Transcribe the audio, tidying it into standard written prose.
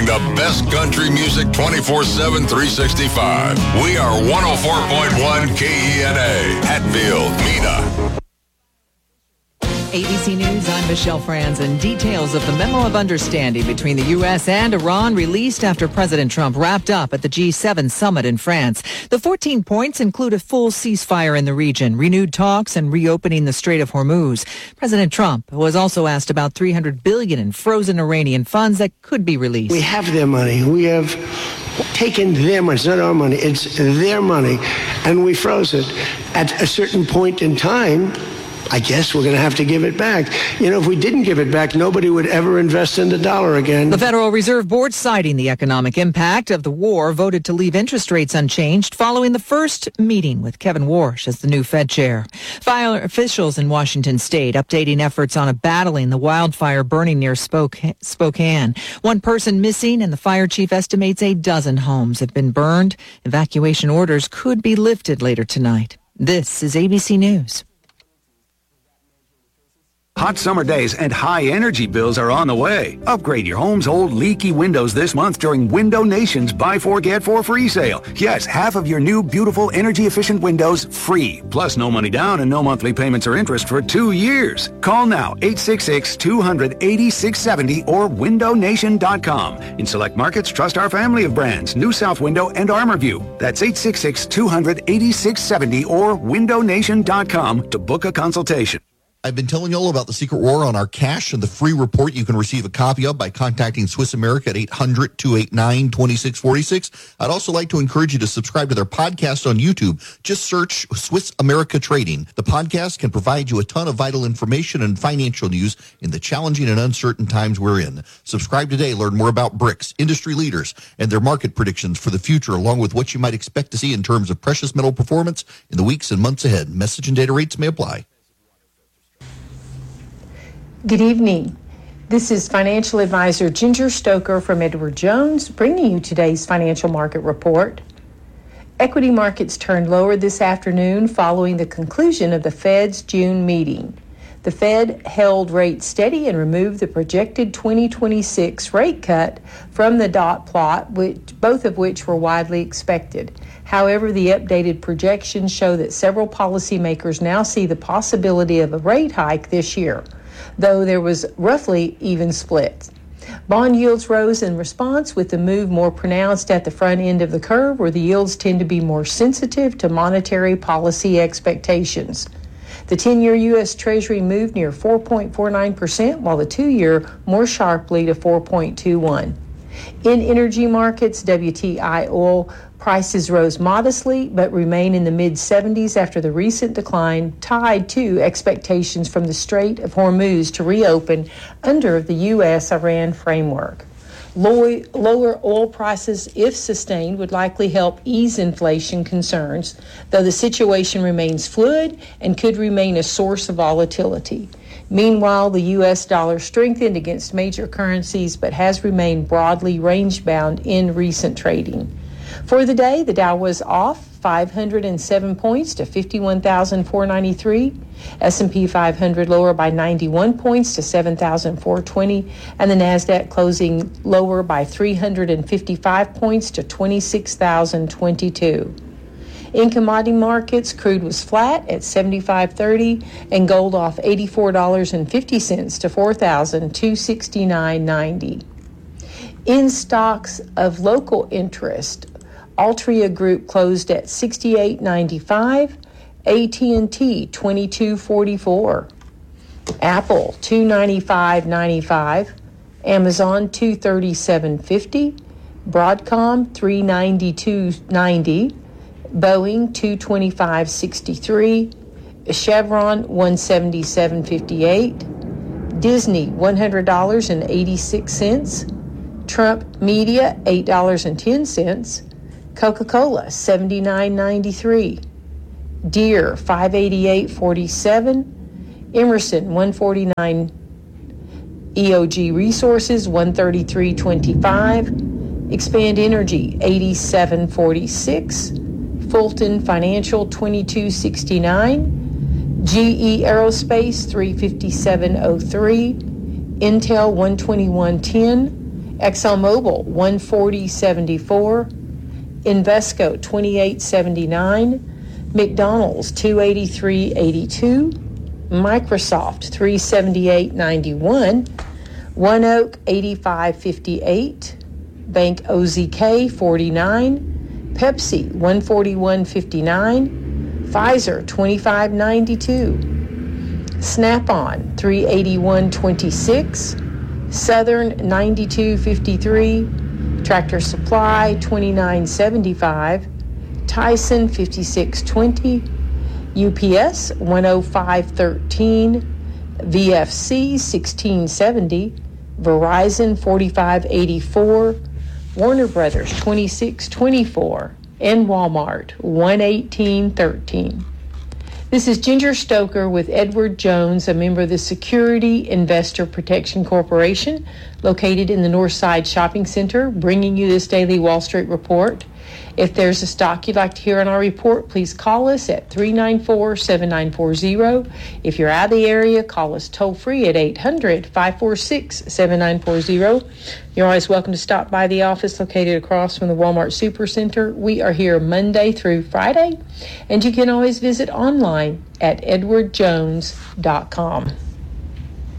the best country music 24/7, 365. We are 104.1 KENA, Hatfield, Mena. ABC News, I'm Michelle Franzen. Details of the memo of understanding between the U.S. and Iran released after President Trump wrapped up at the G7 summit in France. The 14 points include a full ceasefire in the region, renewed talks, and reopening the Strait of Hormuz. President Trump was also asked about $300 billion in frozen Iranian funds that could be released. We have their money. We have taken their money. It's not our money. It's their money. And we froze it. At a certain point in time, I guess we're going to have to give it back. You know, if we didn't give it back, nobody would ever invest in the dollar again. The Federal Reserve Board, citing the economic impact of the war, voted to leave interest rates unchanged following the first meeting with Kevin Warsh as the new Fed chair. Fire officials in Washington state updating efforts on battling the wildfire burning near Spokane. One person missing, and the fire chief estimates a dozen homes have been burned. Evacuation orders could be lifted later tonight. This is ABC News. Hot summer days and high energy bills are on the way. Upgrade your home's old leaky windows this month during Window Nation's Buy 4 Get 4 free sale. Yes, half of your new beautiful energy efficient windows free. Plus no money down and no monthly payments or interest for 2 years. Call now 866-200-8670 or windownation.com. In select markets, trust our family of brands, New South Window and ArmorView. That's 866-200-8670 or windownation.com to book a consultation. I've been telling you all about the secret war on our cash and the free report you can receive a copy of by contacting Swiss America at 800-289-2646. I'd also like to encourage you to subscribe to their podcast on YouTube. Just search Swiss America Trading. The podcast can provide you a ton of vital information and financial news in the challenging and uncertain times we're in. Subscribe today. Learn more about BRICS, industry leaders, and their market predictions for the future, along with what you might expect to see in terms of precious metal performance in the weeks and months ahead. Message and data rates may apply. Good evening. This is financial advisor Ginger Stoker from Edward Jones bringing you today's financial market report. Equity markets turned lower this afternoon following the conclusion of the Fed's June meeting. The Fed held rates steady and removed the projected 2026 rate cut from the dot plot, both of which were widely expected. However, the updated projections show that several policymakers now see the possibility of a rate hike this year, though there was roughly even splits. Bond yields rose in response, with the move more pronounced at the front end of the curve, where the yields tend to be more sensitive to monetary policy expectations. The 10-year U.S. Treasury moved near 4.49%, while the 2-year more sharply to 4.21%. In energy markets, WTI oil prices rose modestly but remain in the mid-70s after the recent decline, tied to expectations from the Strait of Hormuz to reopen under the U.S.-Iran framework. Lower oil prices, if sustained, would likely help ease inflation concerns, though the situation remains fluid and could remain a source of volatility. Meanwhile, the U.S. dollar strengthened against major currencies but has remained broadly range-bound in recent trading. For the day, the Dow was off 507 points to 51,493. S&P 500 lower by 91 points to 7,420. And the NASDAQ closing lower by 355 points to 26,022. In commodity markets, crude was flat at $75.30 and gold off $84.50 to $4,269.90. In stocks of local interest, Altria Group closed at $68.95, AT&T $22.44, Apple $295.95, Amazon $237.50, Broadcom $392.90, Boeing $225.63, Chevron $177.58, Disney $100.86, Trump Media $8.10, Coca-Cola $79.93, Deere $588.47, Emerson $149, EOG Resources $133.25, Expand Energy $87.46, Fulton Financial $22.69, GE Aerospace $357.03, Intel $121.10, ExxonMobil 140.74, Invesco 28.79, McDonald's 283.82, Microsoft 378.91, One Oak 85.58, Bank OZK 49, Pepsi 141.59, Pfizer 25.92, Snap-on 381.26, Southern 92.53, Tractor Supply 29.75, Tyson 56.20, UPS 105.13, VFC 16.70, Verizon 45.84, Warner Brothers 26.24, and Walmart 118.13. This is Ginger Stoker with Edward Jones, a member of the Security Investor Protection Corporation, located in the Northside Shopping Center, bringing you this daily Wall Street report. If there's a stock you'd like to hear on our report, please call us at 394-7940. If you're out of the area, call us toll-free at 800-546-7940. You're always welcome to stop by the office located across from the Walmart Supercenter. We are here Monday through Friday, and you can always visit online at edwardjones.com.